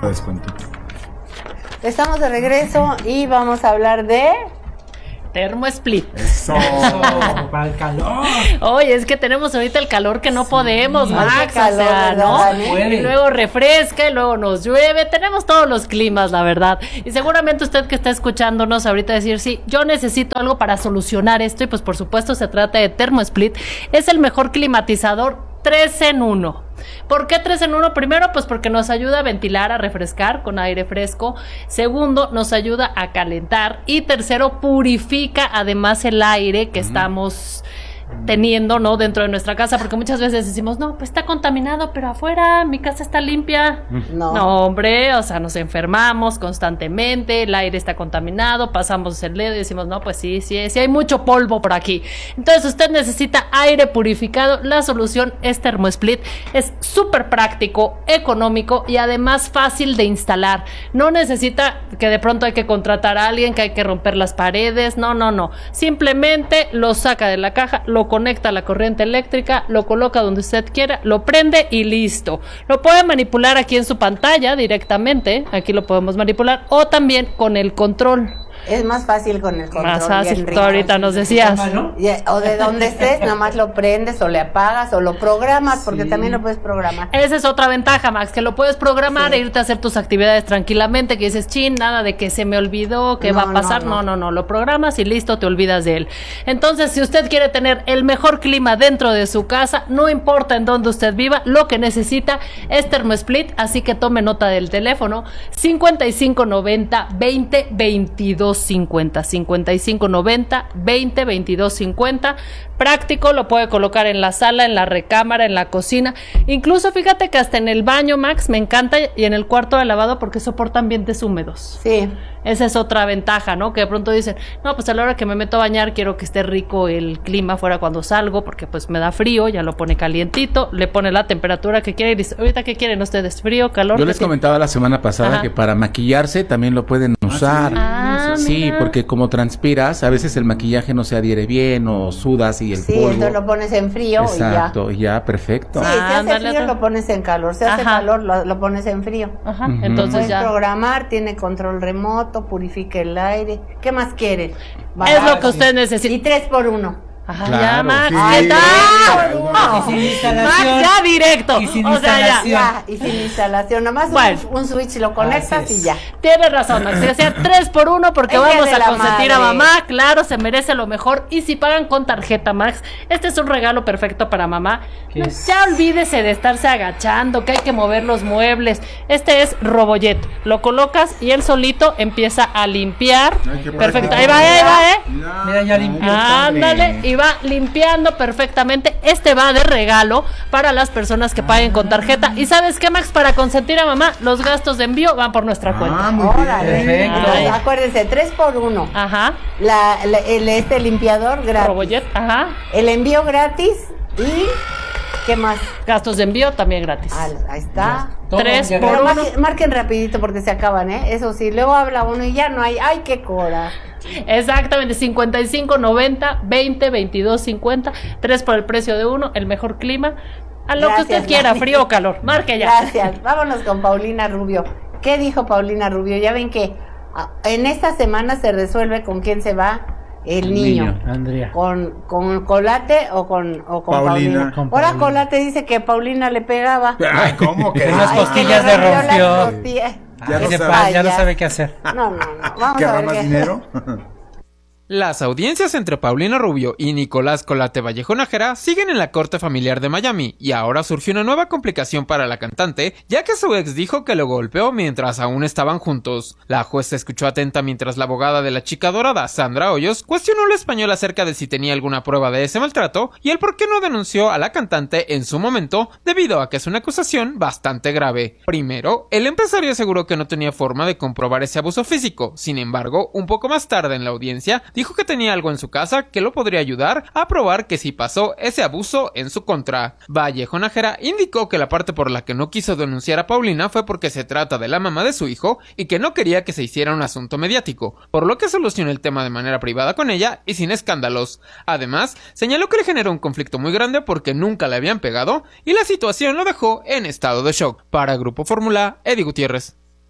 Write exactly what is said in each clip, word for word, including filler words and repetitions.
para descuento. Estamos de regreso y vamos a hablar de... Termosplit. Eso. Para el calor. Oye, es que tenemos ahorita el calor que no sí, podemos, Max, calor, o sea, ¿verdad, ¿no? Dani? Y luego refresca y luego nos llueve, tenemos todos los climas, la verdad. Y seguramente usted que está escuchándonos ahorita decir, sí, yo necesito algo para solucionar esto y pues por supuesto se trata de Termosplit. Es el mejor climatizador tres en uno. ¿Por qué tres en uno? Primero, pues porque nos ayuda a ventilar, a refrescar con aire fresco. Segundo, nos ayuda a calentar. Y tercero, purifica además el aire que uh-huh. estamos teniendo, ¿no? Dentro de nuestra casa, porque muchas veces decimos, no, pues está contaminado, pero afuera mi casa está limpia. No. No, hombre, o sea, nos enfermamos constantemente, el aire está contaminado, pasamos el dedo y decimos, no, pues sí, sí, sí hay mucho polvo por aquí. Entonces usted necesita aire purificado, la solución es Termosplit, es súper práctico, económico y además fácil de instalar. No necesita que de pronto hay que contratar a alguien, que hay que romper las paredes, no, no, no. Simplemente lo saca de la caja, lo conecta a la corriente eléctrica, lo coloca donde usted quiera, lo prende y listo. Lo puede manipular aquí en su pantalla directamente, aquí lo podemos manipular, o también con el control. Es más fácil con el control. Más fácil, tú ahorita nos decías. O de donde estés, nomás lo prendes o le apagas o lo programas, porque sí. también lo puedes programar. Esa es otra ventaja, Max, que lo puedes programar sí. e irte a hacer tus actividades tranquilamente, que dices, chin, nada de que se me olvidó, que no, va a pasar. No no. no, no, no, lo programas y listo, te olvidas de él. Entonces, si usted quiere tener el mejor clima dentro de su casa, no importa en dónde usted viva, lo que necesita es Termosplit, así que tome nota del teléfono cincuenta y cinco noventa, veinte, veintidós cincuenta, cincuenta y cinco noventa, veinte, veintidós cincuenta. Práctico, lo puede colocar en la sala, en la recámara, en la cocina, incluso fíjate que hasta en el baño, Max, me encanta, y en el cuarto de lavado porque soporta ambientes húmedos. Sí. Esa es otra ventaja, ¿no? Que de pronto dicen, no, pues a la hora que me meto a bañar quiero que esté rico el clima fuera cuando salgo, porque pues me da frío, ya lo pone calientito, le pone la temperatura que quiere y dice, ahorita ¿qué quieren ustedes? ¿Frío, calor? Yo les comentaba la semana pasada Ajá. que para maquillarse también lo pueden usar. Ah, sí, mira. Porque como transpiras, a veces el maquillaje no se adhiere bien o sudas y el sí, polvo. Sí, entonces lo pones en frío Exacto, y ya. ya, perfecto. Sí, ah, si hace frío lo pones en calor, si hace Ajá. calor lo, lo pones en frío. Ajá, uh-huh. entonces puedes ya. programar, tiene control remoto, purifica el aire. ¿Qué más quieren? Es lo que usted necesita. Y tres por uno. Ajá, claro, ya, Max, sí. ¿qué tal? Y sin instalación. Max, ya directo. Y sin o sea, ya. Ya, y sin instalación, nomás bueno, un, un switch lo conectas y ya. Tienes razón, Max, o sea, tres por uno porque El día vamos de a la consentir madre. a mamá, claro, se merece lo mejor, y si pagan con tarjeta, Max, este es un regalo perfecto para mamá. No, ya olvídese de estarse agachando, que hay que mover los muebles. Este es Robojet, lo colocas y él solito empieza a limpiar. Ay, perfecto, práctico. ahí va, ahí va, eh. Mira, Mira, ya limpió. Ándale, y va limpiando perfectamente. Este va de regalo para las personas que paguen con tarjeta. ¿Y sabes qué, Max? Para consentir a mamá, los gastos de envío van por nuestra Ah, cuenta. muy Órale. bien. Entonces, acuérdense, tres por uno. Ajá. La, la- el este limpiador gratis. Robojet, ajá. El envío gratis y ¿qué más? Gastos de envío también gratis. Ah, ahí está. Todo Tres ya por Pero uno. marquen, marquen rapidito porque se acaban, ¿eh? Eso sí, luego habla uno y ya no hay. ¡Ay, qué cora! Exactamente, cincuenta y cinco noventa, veinte, veintidós cincuenta, tres por el precio de uno, el mejor clima. A lo Gracias, que usted quiera, Dani. frío o calor. Marque ya. Gracias. Vámonos con Paulina Rubio. ¿Qué dijo Paulina Rubio? Ya ven que ah, en esta semana se resuelve con quién se va el, El niño. niño. Andrea. ¿Con, con Colate o con, o con Paulina. Paulina? Con Ahora Paulina. Colate dice que Paulina le pegaba. Ay, ¿cómo que? Unas Ay, costillas que le le rompió las rompió. costillas. Ya Ay, no de sabe. paz, ya no ya. sabe qué hacer. No, no, no. Vamos ¿Que a habrá ver más qué. dinero? Las audiencias entre Paulina Rubio y Nicolás Colate Vallejo Nájera siguen en la corte familiar de Miami y ahora surgió una nueva complicación para la cantante, ya que su ex dijo que lo golpeó mientras aún estaban juntos. La jueza escuchó atenta mientras la abogada de la chica dorada, Sandra Hoyos, cuestionó al español acerca de si tenía alguna prueba de ese maltrato y el por qué no denunció a la cantante en su momento, debido a que es una acusación bastante grave. Primero, el empresario aseguró que no tenía forma de comprobar ese abuso físico. Sin embargo, un poco más tarde en la audiencia, dijo que tenía algo en su casa que lo podría ayudar a probar que sí pasó ese abuso en su contra. Vallejo Nájera indicó que la parte por la que no quiso denunciar a Paulina fue porque se trata de la mamá de su hijo y que no quería que se hiciera un asunto mediático, por lo que solucionó el tema de manera privada con ella y sin escándalos. Además, señaló que le generó un conflicto muy grande porque nunca le habían pegado y la situación lo dejó en estado de shock. Para Grupo Fórmula, Eddie Gutiérrez.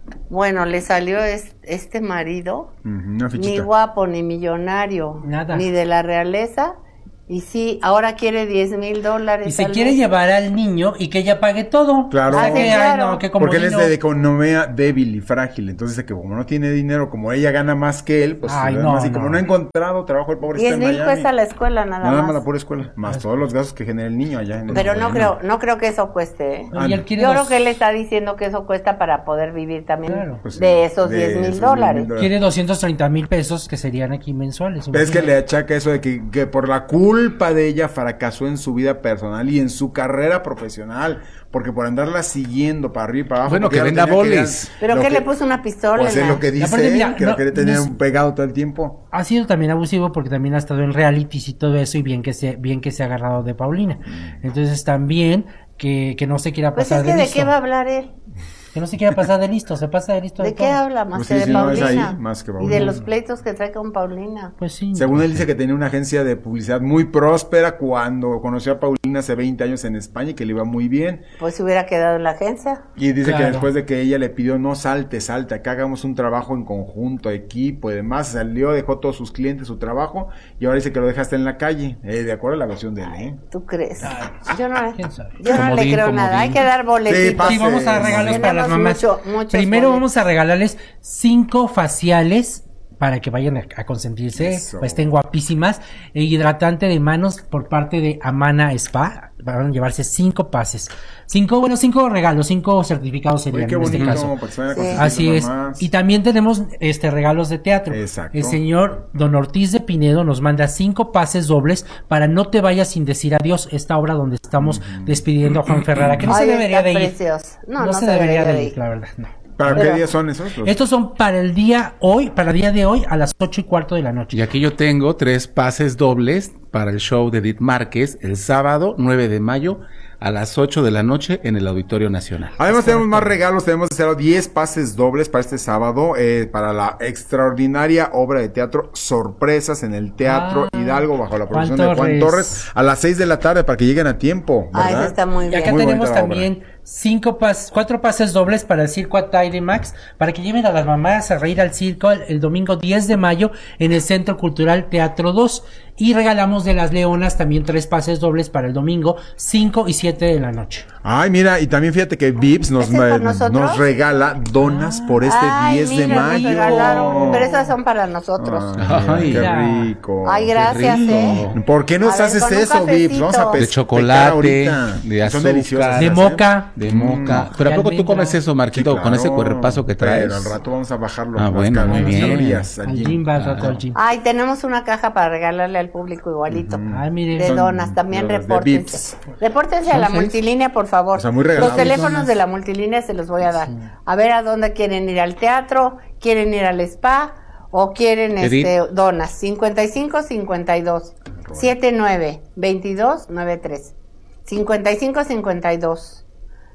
Bueno, le salió es- este marido, Ujú, una ni fichita. guapo, ni millonario, Nada. ni de la realeza. Y sí, ahora quiere diez mil dólares. Y se al quiere mes. llevar al niño y que ella pague todo. Claro. O sea Ah, que, sí, ay, claro. no, que Porque él es comodino. de economía débil y frágil, entonces que como no tiene dinero, como ella gana más que él, pues Ay, además, no, y como no. no ha encontrado trabajo el pobre diez está en mil Miami. cuesta la escuela nada, Nada más. más la pura escuela, más todos los gastos que genera el niño allá en el Pero no Miami. creo, no creo que eso cueste, ¿eh? Y él quiere Yo dos- creo que él está diciendo que eso cuesta para poder vivir también Claro. Pues sí, de esos de diez esos mil diez dólares. mil Quiere doscientos treinta mil pesos que serían aquí mensuales. Es que imagínate. le achaca eso de que, que por la culpa de ella fracasó en su vida personal y en su carrera profesional, porque por andarla siguiendo para arriba y para abajo. Bueno, porque que ella venda tenía que- bolis. ¿Pero lo qué que- le puso una pistola? Pues en es la- lo que dice aparte, él, mira, que lo no, quiere tener no es- un pegado todo el tiempo. Ha sido también abusivo porque también ha estado en realities y todo eso y bien que se, bien que se ha agarrado de Paulina. Entonces también que, que no se quiera Pues pasar es que de de listo. qué va a hablar él. Que no se quiera pasar de listo, se pasa de listo de, ¿De qué todo. habla más Pues que sí, de si no es Paulina? ahí, más que Y de Paulina. los pleitos que trae con Paulina. Pues sí. Según él dice que tenía una agencia de publicidad muy próspera cuando conoció a Paulina hace veinte años en España y que le iba muy bien. Pues se hubiera quedado en la agencia. Y dice Claro. que después de que ella le pidió no salte, salte, acá hagamos un trabajo en conjunto, equipo y demás, salió, dejó todos sus clientes su trabajo y ahora dice que lo dejaste en la calle, eh, de acuerdo a la versión de él, ¿eh? ¿Tú crees? Yo no, ¿Quién sabe? yo no le Comodín, creo comodín. nada. Hay que dar boletitos. Sí, pase. Sí, vamos a regalos Tenemos para las mamás. mucho- muchos Primero boletos. vamos a regalarles cinco faciales para que vayan a, a consentirse, Eso. pues estén guapísimas. E hidratante de manos por parte de Amana Spa. Van a llevarse cinco pases. Cinco, bueno, cinco regalos, cinco certificados serían Oye, qué en este bonito, caso. para que se vayan a Sí. consentir Así sus es. mamás. Y también tenemos este regalos de teatro. Exacto. El señor Don Ortiz de Pinedo nos manda cinco pases dobles para No te vayas sin decir adiós, esta obra donde estamos despidiendo a Juan Ferrara, que no Ay, se debería está de ir. precioso. No, No, no se, se debería, debería de de ir, ir. la verdad. No. ¿Para Pero- qué días son esos? Los- Estos son para el día hoy, para el día de hoy a las ocho y cuarto de la noche. Y aquí yo tengo tres pases dobles para el show de Edith Márquez el sábado nueve de mayo a las ocho de la noche en el Auditorio Nacional. Además tenemos más regalos, tenemos de cero diez pases dobles para este sábado, eh, para la extraordinaria obra de teatro Sorpresas en el Teatro Ah, Hidalgo bajo la Juan producción de Juan Torres. Torres a las seis de la tarde para que lleguen a tiempo, Ah, ¿verdad? eso está muy Y bien. acá Muy tenemos bonita la también cinco pas, cuatro pases dobles para el circo Atayde Max, para que lleven a las mamás a reír al circo el, el domingo diez de mayo en el Centro Cultural Teatro dos. Y regalamos de las Leonas también tres pases dobles para el domingo cinco y siete de la noche. Ay, mira, y también fíjate que Vips nos, ¿Ese es por eh, nosotros? nos regala donas por este Ay, diez de mira, nos mayo. regalaron, pero esas son para nosotros. Ay, qué Ay. rico. Ay, gracias, rico. ¿eh? ¿Por qué nos A ver, haces con un eso, Vips? Vamos a cafecito. pe- De pecar chocolate, ahorita. de Son azúcar, deliciosas, De ¿eh? moca. De moca. Mm. Pero ¿a De poco tú almendra. comes eso, Marquito, Sí, con ese claro. cuerpazo que traes? Pero al rato vamos a bajarlo. Ah, las bueno, cal- muy las bien. calorías al Al gym. gym, va al rato al gym. Ay, tenemos una caja para regalarle al público igualito. Ay, miren. De Son donas, también de los de repórtense. Repórtense a ¿Son la seis? multilínea, por favor. O sea, muy regalables. Los teléfonos de la multilínea se los voy a dar. A ver a dónde quieren ir, al teatro, quieren ir al spa o quieren Edith. este donas. cincuenta y cinco cincuenta y dos setenta y nueve veintidós noventa y tres. cincuenta y cinco cincuenta y dos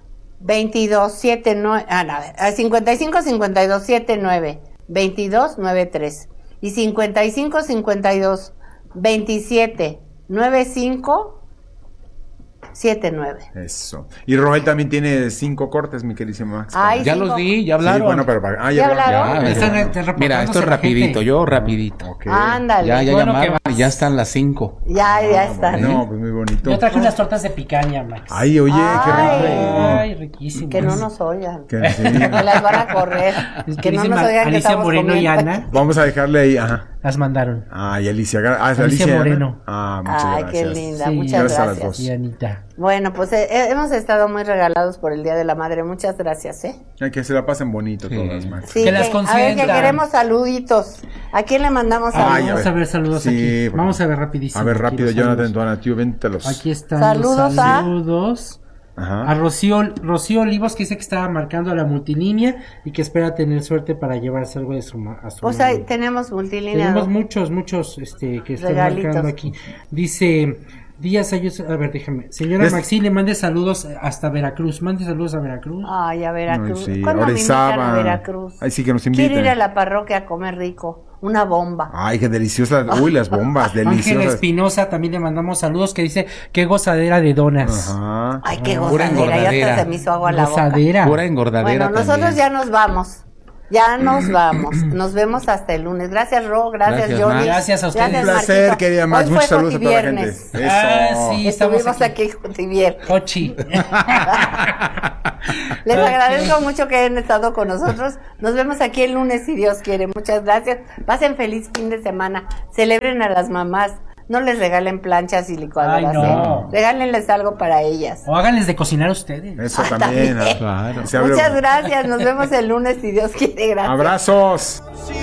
veintidós setenta y nueve, ah, no, a ver, a cincuenta y cinco cincuenta y dos setenta y nueve veintidós noventa y tres y cincuenta y cinco cincuenta y dos veintisiete noventa y cinco setenta y nueve. Eso. Y Roel también tiene cinco cortes, mi queridísimo Max. Ay, Ya cinco. los di, ya Sí, hablaron. bueno, pero para... Ah, ¿Ya hablaron? Ya, Están, pero- este, reportándose Mira, esto es la rapidito, gente. yo rapidito. Ok. Ándale. Ya, ya Bueno, que llamaron vas. y ya están las cinco. Ya, ya está. No, pues muy bonito. Yo traje unas tortas de picaña, Max. Ay, oye, qué Ay. rico. Ay, riquísimas. Que no nos oigan. Que sí. Que las van a correr. Que no nos Queridísima oigan que Alicia estamos Moreno y comiendo. Ana Vamos a dejarle ahí, ajá. las mandaron. Ay, Alicia. gra- Ah, es Alicia Alicia Moreno. Ah, muchas Ay, gracias. qué linda. Sí. Muchas Gracias a las gracias. dos. Y Anita. Bueno, pues eh, eh, hemos estado muy regalados por el Día de la Madre. Muchas gracias, ¿eh? Ay, que se la pasen bonito Sí. todas, Max. Sí, Que las a ver, que consientan. queremos saluditos. ¿A quién le mandamos Ay, saludos? a Vamos a ver saludos Sí, aquí. porque- Vamos a ver rapidísimo. A ver, aquí rápido, los Jonathan, saludos. Tuana, tío, véntelos. Aquí están Saludos los a- saludos. A Ajá. Rocío, Rocío Olivos, que dice que estaba marcando a la multilínea y que espera tener suerte para llevarse algo de su, ma- a su O sea, mami. tenemos multilínea. Tenemos ¿no? muchos, muchos este, que están Regalitos. marcando aquí. Dice Díaz Ayuso, a ver, déjame. Señora Es- Maxi, le mande saludos hasta Veracruz. Mande saludos a Veracruz. Ay, a Veracruz. Ay, sí, ¿Cuándo me invitan Orizaba. a Veracruz? Ay, sí, que nos Quiero ir inviten. a la parroquia a comer rico. Una bomba. Ay, qué deliciosa. Uy, las bombas, Ángel deliciosas. Espinosa, también le mandamos saludos, que dice, qué gozadera de donas. Ajá. Ay, qué Pura gozadera. Ya hasta engordadera. se me hizo agua la boca. Gozadera. Pura engordadera Bueno, nosotros también. ya nos vamos. Ya nos vamos. Nos vemos hasta el lunes. Gracias, Ro. Gracias, Gracias, Johnny. Max. Gracias a ustedes. Un Gracias, placer, Marquito. querida Max. Hoy Muchos fue saludos a toda la gente. Jotiviernes. Eso. Ah, sí. Estuvimos estamos aquí. aquí Jotiviernes. Cochi. Les Ok. agradezco mucho que hayan estado con nosotros. Nos vemos aquí el lunes si Dios quiere. Muchas gracias. Pasen feliz fin de semana. Celebren a las mamás. No les regalen planchas y licuadoras. Ay, no. ¿eh? Regálenles algo para ellas. O háganles de cocinar ustedes. Eso Ah, también. también. Claro. Se abre- Muchas gracias. Nos vemos el lunes si Dios quiere. Gracias. Abrazos.